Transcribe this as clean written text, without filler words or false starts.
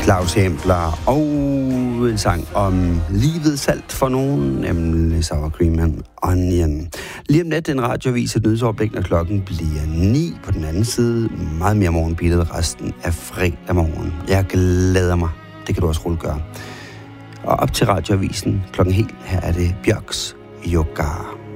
Claus Hempler og en sang om livet salt for nogen, nemlig Sour Cream and Onion. Lige om lidt en radioavis et nyhedsoverblik, når klokken bliver 9 på den anden side. Meget mere morgenbilledet resten af fredag morgen. Jeg glæder mig. Det kan du også rulle gøre. Og op til radioavisen klokken helt, her er det Bjørks Yoga.